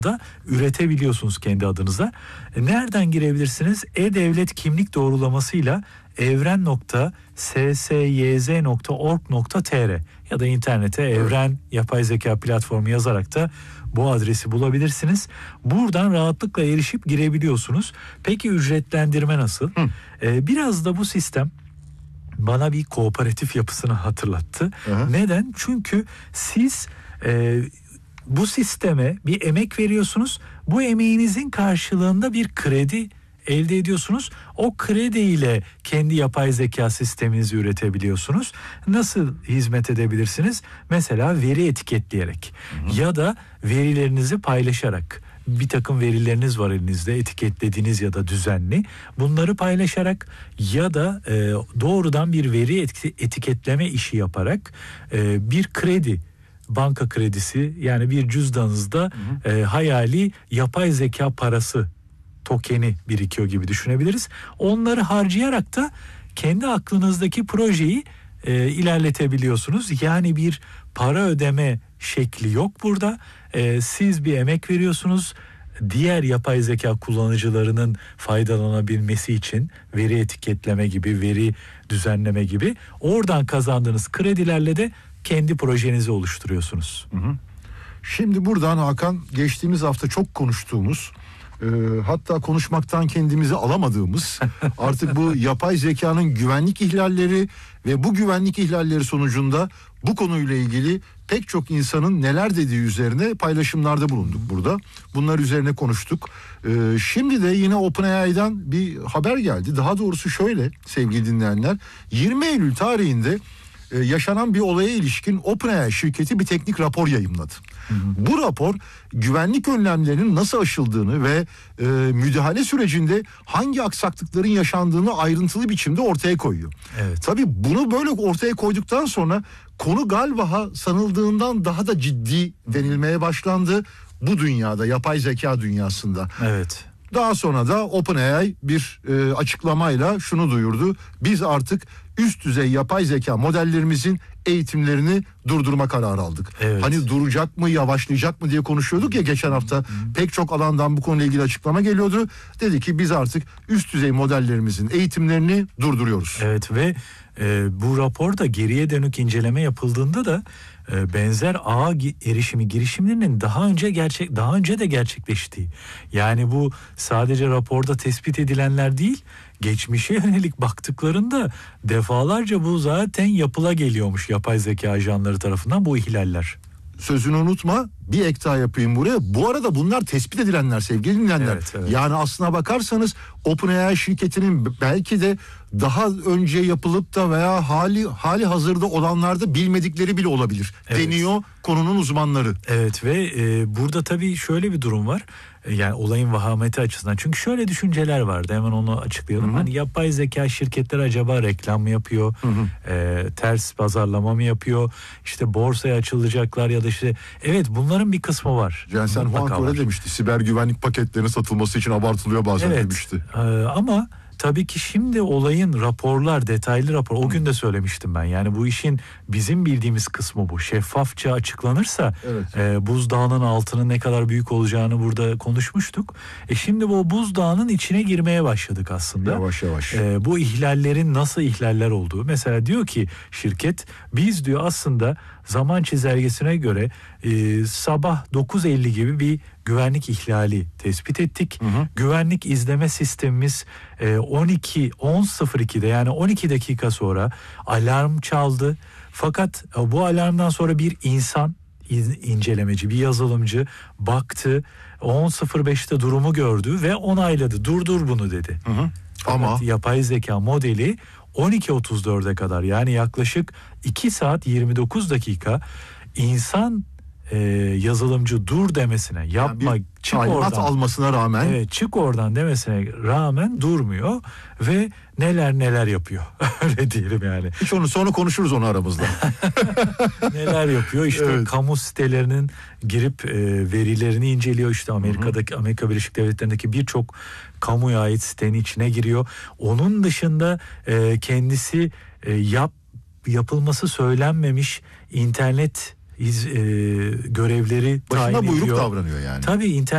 da üretebiliyorsunuz kendi adınıza. Nereden girebilirsiniz? E-Devlet kimlik doğrulamasıyla evren.ssyz.org.tr ya da internete Evren Yapay Zeka Platformu yazarak da bu adresi bulabilirsiniz. Buradan rahatlıkla erişip girebiliyorsunuz. Peki ücretlendirme nasıl? Biraz da bu sistem bana bir kooperatif yapısını hatırlattı. Neden? Çünkü siz bu sisteme bir emek veriyorsunuz. Bu emeğinizin karşılığında bir kredi elde ediyorsunuz. O krediyle kendi yapay zeka sisteminizi üretebiliyorsunuz. Nasıl hizmet edebilirsiniz? Mesela veri etiketleyerek ya da verilerinizi paylaşarak. Bir takım verileriniz var elinizde, etiketlediğiniz ya da düzenli. Bunları paylaşarak ya da doğrudan bir veri etiketleme işi yaparak bir kredi, banka kredisi, yani bir cüzdanınızda hayali yapay zeka parası tokeni birikiyor gibi düşünebiliriz. Onları harcayarak da kendi aklınızdaki projeyi ilerletebiliyorsunuz. Yani bir para ödeme şekli yok burada. Siz bir emek veriyorsunuz. Diğer yapay zeka kullanıcılarının faydalanabilmesi için veri etiketleme gibi, veri düzenleme gibi oradan kazandığınız kredilerle de kendi projenizi oluşturuyorsunuz. Şimdi buradan Hakan, geçtiğimiz hafta çok konuştuğumuz, hatta konuşmaktan kendimizi alamadığımız artık bu yapay zekanın güvenlik ihlalleri ve bu güvenlik ihlalleri sonucunda bu konuyla ilgili pek çok insanın neler dediği üzerine paylaşımlarda bulunduk burada. Bunlar üzerine konuştuk. Şimdi de yine OpenAI'dan bir haber geldi. Daha doğrusu şöyle sevgili dinleyenler, 20 Eylül tarihinde yaşanan bir olaya ilişkin OpenAI şirketi bir teknik rapor yayımladı. Bu rapor güvenlik önlemlerinin nasıl aşıldığını ve müdahale sürecinde hangi aksaklıkların yaşandığını ayrıntılı biçimde ortaya koyuyor. Tabii bunu böyle ortaya koyduktan sonra konu galiba sanıldığından daha da ciddi denilmeye başlandı bu dünyada, yapay zeka dünyasında. Daha sonra da OpenAI bir açıklamayla şunu duyurdu: biz artık üst düzey yapay zeka modellerimizin eğitimlerini durdurma kararı aldık. Hani duracak mı, yavaşlayacak mı diye konuşuyorduk ya geçen hafta. Pek çok alandan bu konuyla ilgili açıklama geliyordu. Dedi ki biz artık üst düzey modellerimizin eğitimlerini durduruyoruz. Ve bu raporda geriye dönük inceleme yapıldığında da benzer ağ erişimi girişimlerinin daha önce de gerçekleştiği. Yani bu sadece raporda tespit edilenler değil, geçmişe yönelik baktıklarında defalarca bu zaten yapıla geliyormuş yapay zeka ajanları tarafından bu ihlaller. Sözünü unutma, bir ek daha yapayım buraya. Bu arada bunlar tespit edilenler sevgili dinleyenler. Yani aslına bakarsanız OpenAI şirketinin belki de daha önce yapılıp da veya hali hazırda olanlarda bilmedikleri bile olabilir. Deniyor konunun uzmanları. Ve burada tabii şöyle bir durum var. Yani olayın vahameti açısından. Çünkü şöyle düşünceler vardı. Hemen onu açıklayalım. Hani yapay zeka şirketleri acaba reklam mı yapıyor? Ters pazarlama mı yapıyor? İşte borsaya açılacaklar ya da işte bunların bir kısmı var. Jensen Huang öyle demişti. Siber güvenlik paketlerinin satılması için abartılıyor bazen demişti. Ama tabii ki şimdi olayın raporlar, detaylı rapor, o gün de söylemiştim ben. Yani bu işin bizim bildiğimiz kısmı bu. Şeffafça açıklanırsa buzdağının altının ne kadar büyük olacağını burada konuşmuştuk. Şimdi bu buzdağının içine girmeye başladık aslında. Yavaş yavaş. Bu ihlallerin nasıl ihlaller olduğu. Mesela diyor ki şirket, biz diyor aslında zaman çizelgesine göre sabah 9.50 gibi bir güvenlik ihlali tespit ettik. Güvenlik izleme sistemimiz 10.02'de yani 12 dakika sonra alarm çaldı. Fakat bu alarmdan sonra bir insan incelemeci, bir yazılımcı baktı, 10.05'te durumu gördü ve onayladı. Durdur bunu dedi. Ama yapay zeka modeli 12.34'e kadar, yani yaklaşık 2 saat 29 dakika insan yazılımcı dur demesine, yapma, yani çık oradan almasına rağmen, çık oradan demesine rağmen durmuyor ve neler yapıyor. Öyle diyelim yani. Hiç onu sonra konuşuruz onu aramızda. Neler yapıyor? İşte kamu sitelerinin girip verilerini inceliyor. İşte Amerika Birleşik Devletleri'ndeki birçok kamuya ait sitenin içine giriyor. Onun dışında kendisi yapılması söylenmemiş internet görevleri tayin ediyor. Başına buyruk davranıyor yani. Tabii internet